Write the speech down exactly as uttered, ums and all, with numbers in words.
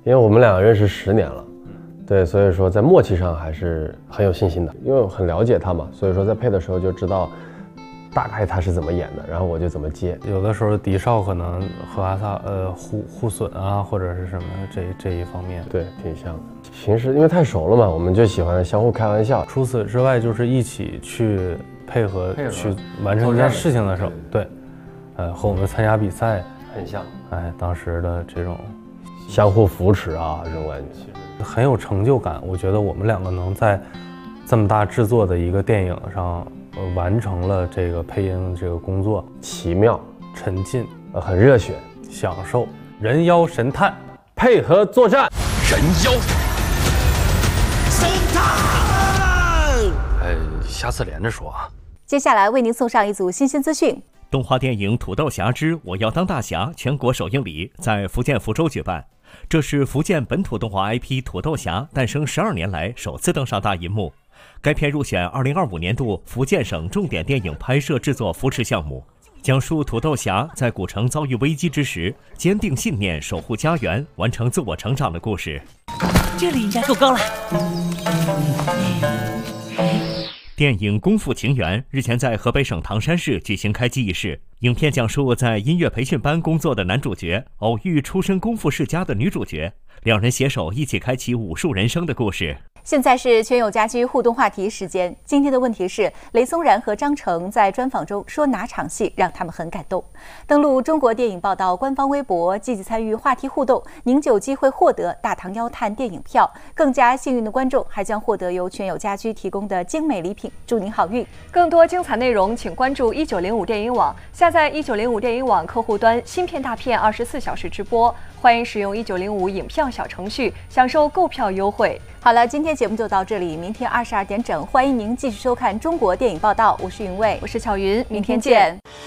因为我们两个认识十年了，对，所以说在默契上还是很有信心的，因为我很了解他嘛，所以说在配的时候就知道大概他是怎么演的，然后我就怎么接。 有的时候狄少可能和阿萨呃互互损啊，或者是什么这这一方面， 对，挺像的。平时因为太熟了嘛，我们就喜欢相互开玩笑。 除此之外，就是一起去配合去完成一件事情的时候，对，呃，和我们参加比赛很像。 哎，当时的这种相互扶持啊，这种感觉很有成就感。我觉得我们两个能在这么大制作的一个电影上，呃，完成了这个配音这个工作， 奇妙、 沉浸， 呃，很热血， 享受。人妖神探， 配合作战。 人妖神探， 哎，下次连着说啊。 接下来为您送上一组新鲜资讯。 动画电影《土豆侠之我要当大侠》全国首映礼在福建福州举办，这是福建本土动画 I P《土豆侠》诞生十二年来首次登上大银幕。该片入选二零二五年度福建省重点电影拍摄制作扶持项目，讲述土豆侠在古城遭遇危机之时，坚定信念，守护家园，完成自我成长的故事。 这里应该够高了。 电影《功夫情缘》日前在河北省唐山市举行开机仪式。影片讲述在音乐培训班工作的男主角偶遇出身功夫世家的女主角，两人携手一起开启武术人生的故事。 现在是全友家居互动话题时间。今天的问题是：雷松然和张成在专访中说哪场戏让他们很感动？登录中国电影报道官方微博，积极参与话题互动，您就有机会获得大唐妖探电影票。更加幸运的观众还将获得由全友家居提供的精美礼品。祝您好运！ 更多精彩内容，请关注一九零五电影网，下载一九零五电影网客户端，新片大片二十四小时直播。欢迎使用一九零五影票小程序，享受购票优惠。 好了，今天节目就到这里，明天二十二点整，欢迎您继续收看中国电影报道。我是云蔚， 我是巧云，明天见。